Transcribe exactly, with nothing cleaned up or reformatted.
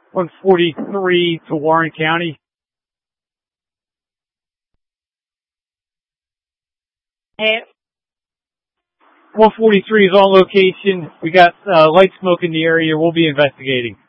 one forty-three to Warren County. And one forty-three is on location. We got uh, light smoke in the area. We'll be investigating.